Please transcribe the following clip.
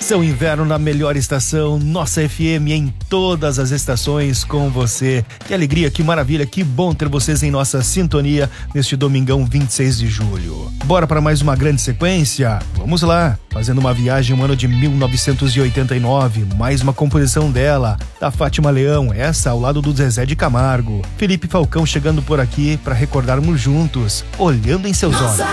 Estação Inverno na melhor estação, nossa FM em todas as estações com você. Que alegria, que maravilha, que bom ter vocês em nossa sintonia neste domingão 26 de julho. Bora para mais uma grande sequência? Vamos lá, fazendo uma viagem no ano de 1989, mais uma composição dela, da Fátima Leão, essa ao lado do Zezé de Camargo. Felipe Falcão chegando por aqui para recordarmos juntos, Olhando em Seus Olhos.